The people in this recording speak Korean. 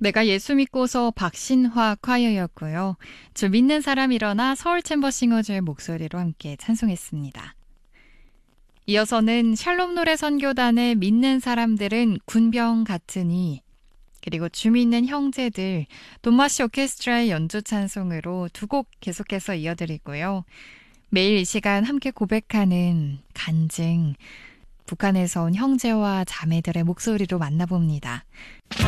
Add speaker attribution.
Speaker 1: 내가 예수 믿고서 박신화 콰이어였고요. 주 믿는 사람 일어나 서울 챔버 싱어즈의 목소리로 함께 찬송했습니다. 이어서는 샬롬 노래 선교단의 믿는 사람들은 군병 같으니, 그리고 주 믿는 형제들 돈마시 오케스트라의 연주 찬송으로 두 곡 계속해서 이어드리고요. 매일 이 시간 함께 고백하는 간증, 북한에서 온 형제와 자매들의 목소리로 만나봅니다.